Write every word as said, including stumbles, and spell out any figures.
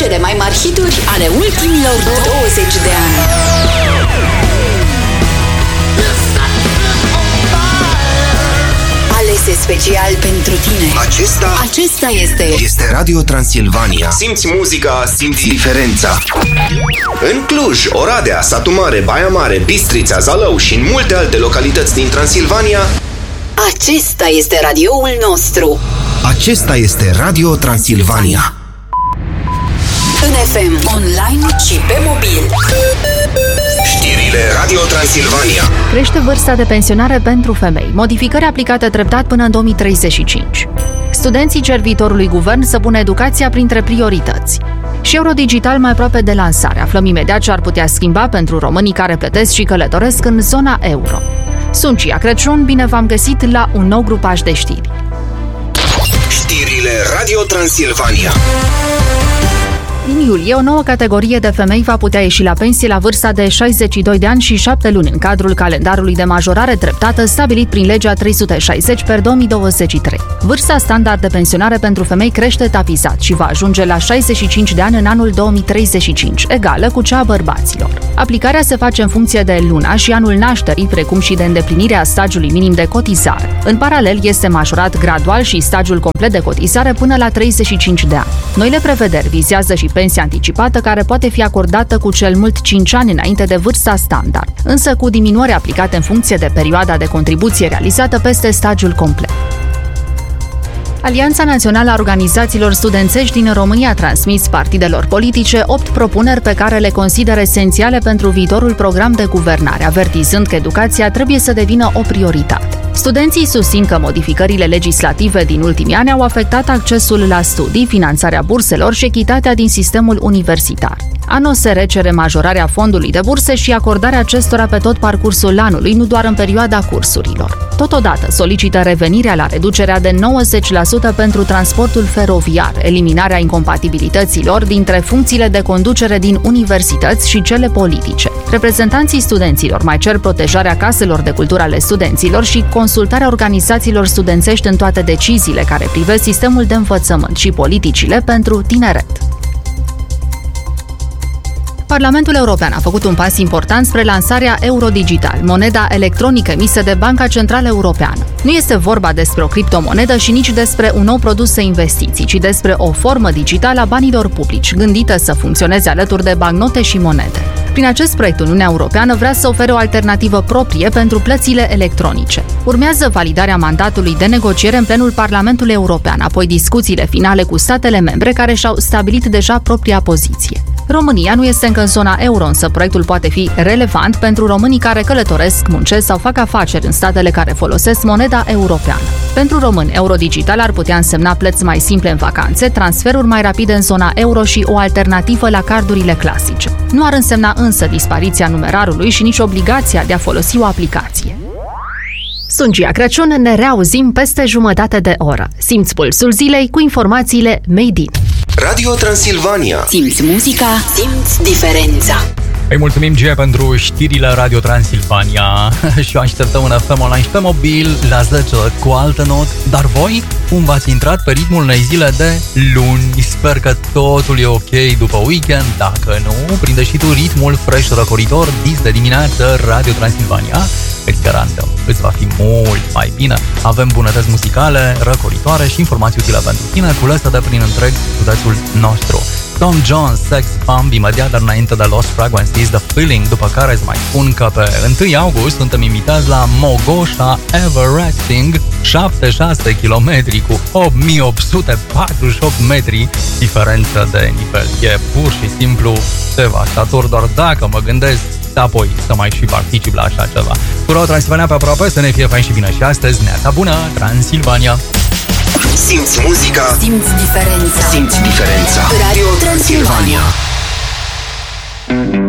cele mai mari hituri ale ultimilor douăzeci de ani. Alese special pentru tine. Acesta Acesta este Este Radio Transilvania. Simți muzica, simți diferența. În Cluj, Oradea, Satu Mare, Baia Mare, Bistrița, Zalău și în multe alte localități din Transilvania, Acesta este radioul nostru. acesta este Radio Transilvania. În F M, online și pe mobil. Știrile Radio Transilvania. Crește vârsta de pensionare pentru femei. Modificări aplicate treptat până în două mii treizeci și cinci. Studenții cer viitorului guvern să pună educația printre priorități. Și Eurodigital mai aproape de lansare. Aflăm imediat ce ar putea schimba pentru românii care plătesc și călătoresc în zona euro. Sunt Cia Crăciun, bine v-am găsit la un nou grupaj de știri. Știrile Radio Transilvania. Din iulie, o nouă categorie de femei va putea ieși la pensie la vârsta de șaizeci și doi de ani și șapte luni în cadrul calendarului de majorare treptată stabilit prin legea trei sute șaizeci pe două mii douăzeci și trei. Vârsta standard de pensionare pentru femei crește tapizat și va ajunge la șaizeci și cinci de ani în anul două mii treizeci și cinci, egală cu cea a bărbaților. Aplicarea se face în funcție de luna și anul nașterii, precum și de îndeplinirea stagiului minim de cotizare. În paralel, este majorat gradual și stagiul complet de cotizare până la treizeci și cinci de ani. Noile prevederi vizează și pensia anticipată, care poate fi acordată cu cel mult cinci ani înainte de vârsta standard, însă cu diminuări aplicate în funcție de perioada de contribuție realizată peste stagiul complet. Alianța Națională a Organizațiilor Studențești din România a transmis partidelor politice opt propuneri pe care le consideră esențiale pentru viitorul program de guvernare, avertizând că educația trebuie să devină o prioritate. Studenții susțin că modificările legislative din ultimii ani au afectat accesul la studii, finanțarea burselor și echitatea din sistemul universitar. A N O S R cere majorarea fondului de burse și acordarea acestora pe tot parcursul anului, nu doar în perioada cursurilor. Totodată solicită revenirea la reducerea de nouăzeci la sută pentru transportul feroviar, eliminarea incompatibilităților dintre funcțiile de conducere din universități și cele politice. Reprezentanții studenților mai cer protejarea caselor de cultură ale studenților și consultarea organizațiilor studențești în toate deciziile care privesc sistemul de învățământ și politicile pentru tineret. Parlamentul European a făcut un pas important spre lansarea Eurodigital, moneda electronică emisă de Banca Centrală Europeană. Nu este vorba despre o criptomonedă și nici despre un nou produs de investiții, ci despre o formă digitală a banilor publici, gândită să funcționeze alături de bancnote și monede. Prin acest proiect, Uniunea Europeană vrea să ofere o alternativă proprie pentru plățile electronice. Urmează validarea mandatului de negociere în plenul Parlamentului European, apoi discuțiile finale cu statele membre care și-au stabilit deja propria poziție. România nu este încă în zona euro, însă proiectul poate fi relevant pentru românii care călătoresc, muncesc sau fac afaceri în statele care folosesc moneda europeană. Pentru români, Eurodigital ar putea însemna plăți mai simple în vacanțe, transferuri mai rapide în zona euro și o alternativă la cardurile clasice. Nu ar însemna însă dispariția numerarului și nici obligația de a folosi o aplicație. Sunt Cia Crăciun, ne reauzim peste jumătate de oră. Simți pulsul zilei cu informațiile Made in Radio Transilvania. Simți muzica, simți diferența. Îi mulțumim, Gia, pentru știrile Radio Transilvania și o așteptăm în F M Online și pe mobil la zece cu altă not. Dar voi, cum v-ați intrat pe ritmul unei zile de luni? Sper că totul e ok după weekend. Dacă nu, prinde și tu ritmul fresh răcoritor dis de dimineață Radio Transilvania. Îți garantăm, îți va fi mult mai bine. Avem bunătăți muzicale, răcoritoare și informații utile pentru tine, culese de prin întreg județul nostru. Tom Jones, Sex Bomb, imediat, dar înainte de Lost Frequencies, The Feeling, după care îți mai spun că pe întâi august suntem invitați la Mogoșa Everesting, șaptezeci și șase kilometri cu opt mii opt sute patruzeci și opt metri diferență de nivel. E pur și simplu devastator, doar dacă mă gândesc apoi să mai și particip la așa ceva. Cu Radio Transilvania pe aproape, să ne fie fain și bine și astăzi, neața bună, Transilvania! Simți muzica, Simți diferența. simți diferența. Radio Transilvania. Transilvania.